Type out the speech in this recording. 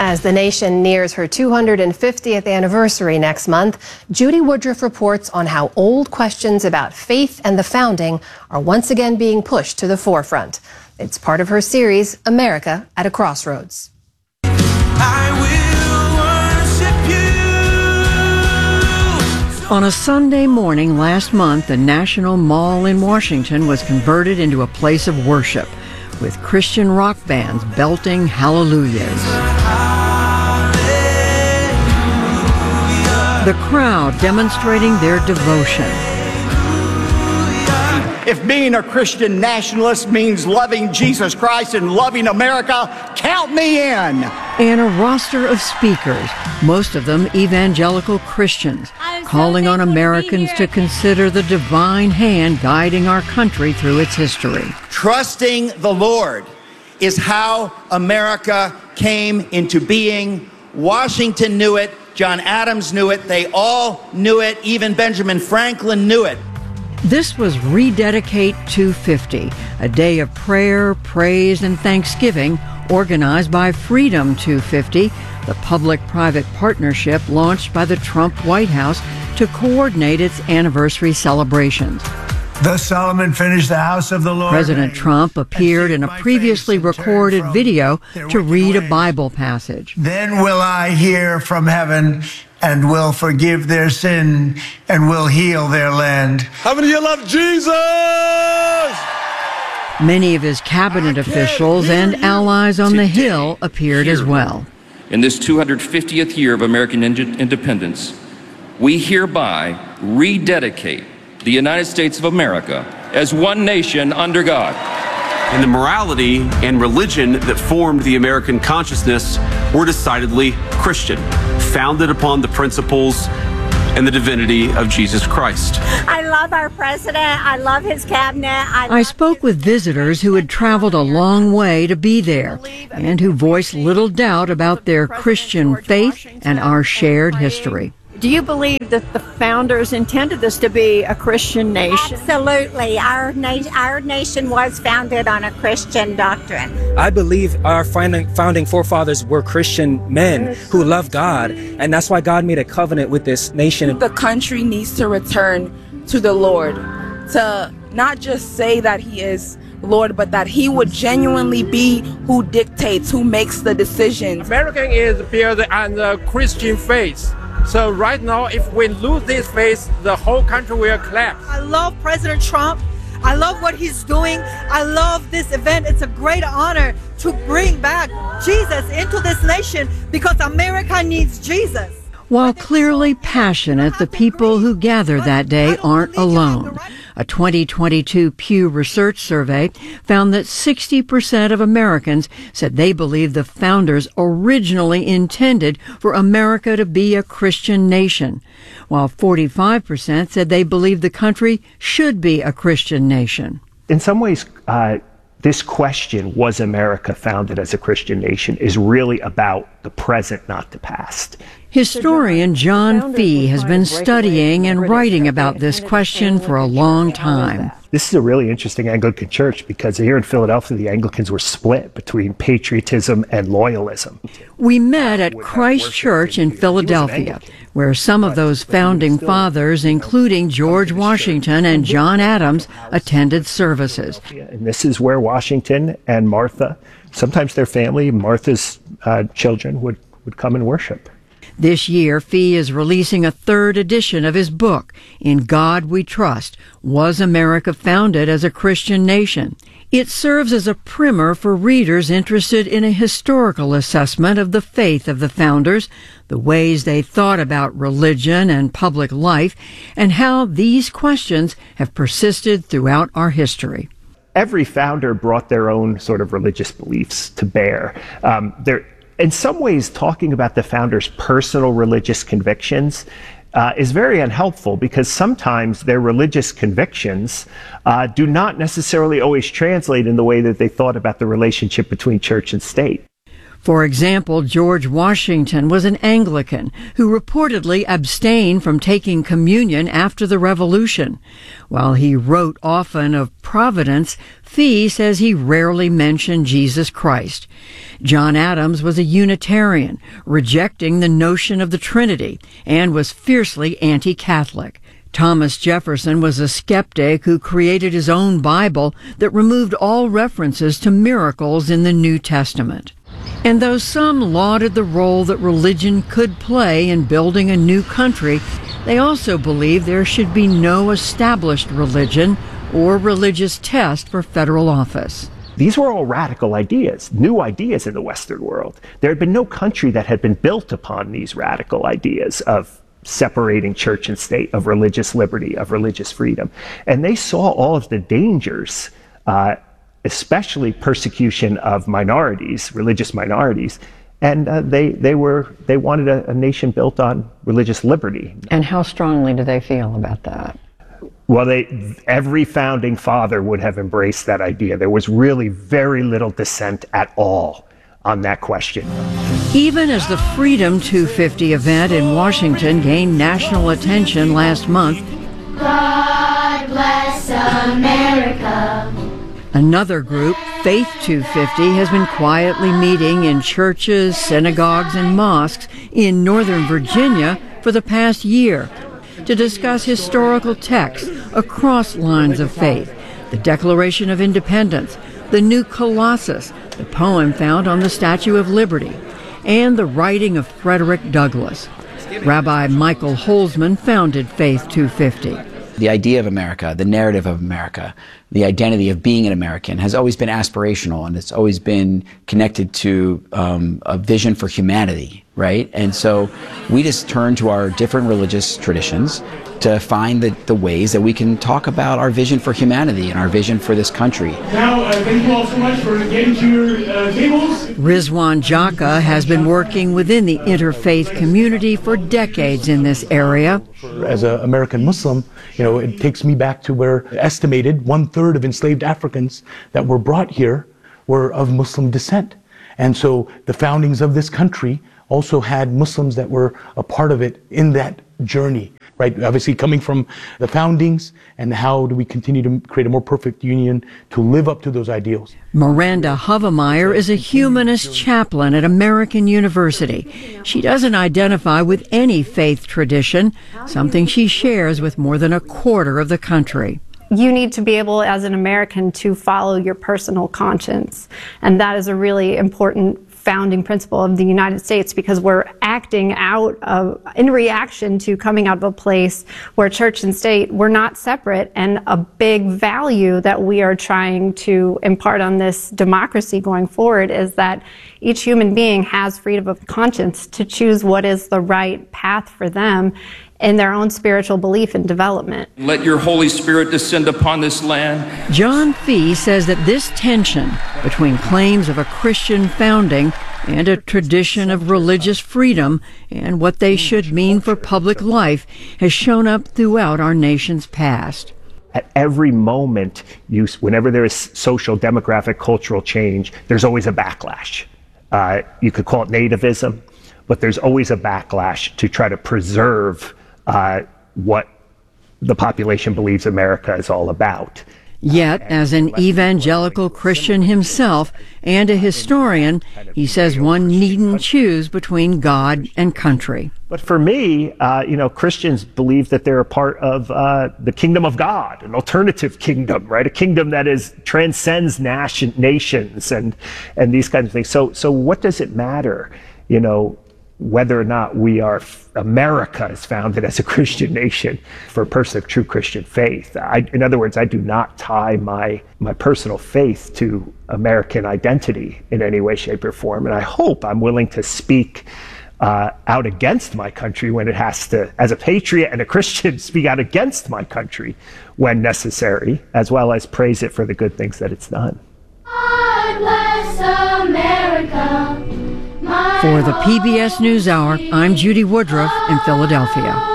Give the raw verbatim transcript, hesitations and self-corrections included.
As the nation nears her two hundred fiftieth anniversary next month, Judy Woodruff reports on how old questions about faith and the founding are once again being pushed to the forefront. It's part of her series, America at a Crossroads. I will worship you. On a Sunday morning last month, the National Mall in Washington was converted into a place of worship, with Christian rock bands belting hallelujahs. The crowd demonstrating their devotion. If being a Christian nationalist means loving Jesus Christ and loving America, count me in. And a roster of speakers, most of them evangelical Christians, calling on Americans to consider the divine hand guiding our country through its history. Trusting the Lord is how America came into being. Washington knew it. John Adams knew it. They all knew it. Even Benjamin Franklin knew it. This was Rededicate two fifty, a day of prayer, praise, and thanksgiving organized by Freedom two fifty, the public-private partnership launched by the Trump White House to coordinate its anniversary celebrations. Thus Solomon finished the house of the Lord. President Trump appeared in a previously recorded video to read a Bible passage. Then will I hear from heaven and will forgive their sin and will heal their land. How many of you love Jesus? Many of his cabinet officials and allies on the Hill appeared as well. In this two hundred fiftieth year of American independence, we hereby rededicate the United States of America as one nation under God. And the morality and religion that formed the American consciousness were decidedly Christian, founded upon the principles and the divinity of Jesus Christ. I love our president. I love his cabinet. I, I spoke with visitors who had traveled a long way to be there and who voiced little doubt about their Christian faith and our shared history. Do you believe that the founders intended this to be a Christian nation? Absolutely. Our, na- our nation was founded on a Christian doctrine. I believe our founding, founding forefathers were Christian men who loved God, and that's why God made a covenant with this nation. The country needs to return to the Lord, to not just say that he is Lord, but that he would genuinely be who dictates, who makes the decisions. American is built on the Christian faith. So right now, if we lose this faith, the whole country will collapse. I love President Trump. I love what he's doing. I love this event. It's a great honor to bring back Jesus into this nation because America needs Jesus. While clearly passionate, the people who gather that day aren't alone. A twenty twenty-two Pew Research survey found that sixty percent of Americans said they believe the founders originally intended for America to be a Christian nation, while forty-five percent said they believe the country should be a Christian nation. In some ways, uh, this question, was America founded as a Christian nation, is really about the present, not the past. Historian John Fee has been studying and writing about this question for a long time. This is a really interesting Anglican church because here in Philadelphia, the Anglicans were split between patriotism and loyalism. We met at Christ Church in Philadelphia, where some of those founding fathers, including George Washington and John Adams, attended services. And this is where Washington and Martha, sometimes their family, Martha's uh, children, would, would come and worship. This year, Fee is releasing a third edition of his book, In God We Trust, Was America Founded as a Christian Nation? It serves as a primer for readers interested in a historical assessment of the faith of the founders, the ways they thought about religion and public life, and how these questions have persisted throughout our history. Every founder brought their own sort of religious beliefs to bear. Um, there In some ways, talking about the founders' personal religious convictions uh, is very unhelpful because sometimes their religious convictions uh, do not necessarily always translate in the way that they thought about the relationship between church and state. For example, George Washington was an Anglican who reportedly abstained from taking communion after the Revolution. While he wrote often of providence, Fee says he rarely mentioned Jesus Christ. John Adams was a Unitarian, rejecting the notion of the Trinity, and was fiercely anti-Catholic. Thomas Jefferson was a skeptic who created his own Bible that removed all references to miracles in the New Testament. And though some lauded the role that religion could play in building a new country, they also believed there should be no established religion or religious test for federal office. These were all radical ideas, new ideas in the Western world. There had been no country that had been built upon these radical ideas of separating church and state, of religious liberty, of religious freedom. And they saw all of the dangers, uh, especially persecution of minorities, religious minorities, and uh, they they were they wanted a, a nation built on religious liberty. And how strongly do they feel about that? Well, they every founding father would have embraced that idea. There was really very little dissent at all on that question. Even as the Freedom two fifty event in Washington gained national attention last month, God bless America. Another group, Faith two fifty, has been quietly meeting in churches, synagogues, and mosques in Northern Virginia for the past year to discuss historical texts across lines of faith, the Declaration of Independence, the New Colossus, the poem found on the Statue of Liberty, and the writing of Frederick Douglass. Rabbi Michael Holzman founded Faith two fifty. The idea of America, the narrative of America, the identity of being an American has always been aspirational, and it's always been connected to um, a vision for humanity, right? And so we just turn to our different religious traditions to find the, the ways that we can talk about our vision for humanity and our vision for this country. Now, uh, thank you all so much for getting to your uh, tables. Rizwan Jaka has been working within the interfaith community for decades in this area. As an American Muslim, you know, it takes me back to where estimated one-third of enslaved Africans that were brought here were of Muslim descent. And so the foundings of this country also had Muslims that were a part of it in that journey, right? Obviously coming from the foundings, and how do we continue to create a more perfect union to live up to those ideals? Miranda Hovemeyer is a humanist chaplain at American University. She doesn't identify with any faith tradition, something she shares with more than a quarter of the country. You need to be able, as an American, to follow your personal conscience. And that is a really important founding principle of the United States, because we're acting out of, in reaction to coming out of a place where church and state were not separate, and a big value that we are trying to impart on this democracy going forward is that each human being has freedom of conscience to choose what is the right path for them in their own spiritual belief and development. Let your Holy Spirit descend upon this land. John Fee says that this tension between claims of a Christian founding and a tradition of religious freedom and what they should mean for public life has shown up throughout our nation's past. At every moment, you, whenever there is social, demographic, cultural change, there's always a backlash. Uh, you could call it nativism, but there's always a backlash to try to preserve uh, what the population believes America is all about. Yet, as an evangelical Christian himself and a historian, he says one needn't choose between God and country. But for me, uh, you know, Christians believe that they're a part of uh, the kingdom of God, an alternative kingdom, right? A kingdom that is transcends nation, nations and and these kinds of things. So, so what does it matter, you know, whether or not we are, America is founded as a Christian nation for a person of true Christian faith? I, in other words, I do not tie my, my personal faith to American identity in any way, shape, or form. And I hope I'm willing to speak uh, out against my country when it has to, as a patriot and a Christian, speak out against my country when necessary, as well as praise it for the good things that it's done. God bless America. For the P B S NewsHour, I'm Judy Woodruff in Philadelphia.